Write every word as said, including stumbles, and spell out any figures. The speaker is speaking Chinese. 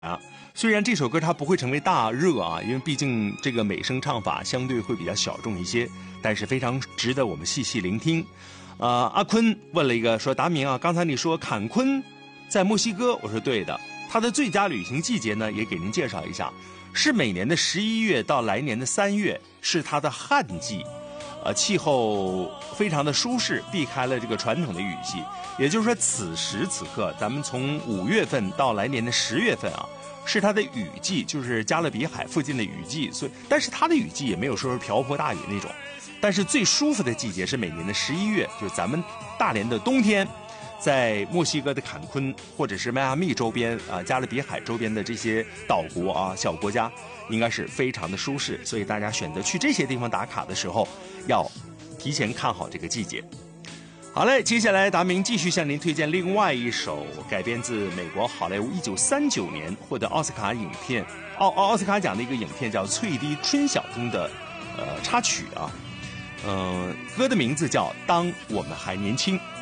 啊，虽然这首歌它不会成为大热啊，因为毕竟这个美声唱法相对会比较小众一些，但是非常值得我们细细聆听。呃，阿坤问了一个说：“达明啊，刚才你说坎昆在墨西哥，我说对的。他的最佳旅行季节呢，也给您介绍一下，是每年的十一月到来年的三月，是它的旱季。”呃，气候非常的舒适，避开了这个传统的雨季，也就是说，此时此刻，咱们从五月份到来年的十月份啊，是它的雨季，就是加勒比海附近的雨季。所以，但是它的雨季也没有说是瓢泼大雨那种，但是最舒服的季节是每年的十一月，就是咱们大连的冬天，在墨西哥的坎昆或者是迈阿密周边啊，加勒比海周边的这些岛国啊，小国家。应该是非常的舒适，所以大家选择去这些地方打卡的时候，要提前看好这个季节。好嘞，接下来达明继续向您推荐另外一首改编自美国好莱坞一九三九年获得奥斯卡影片奥奥奥斯卡奖的一个影片，叫《翠堤春晓》中的呃插曲啊，嗯、呃，歌的名字叫《当我们还年轻》。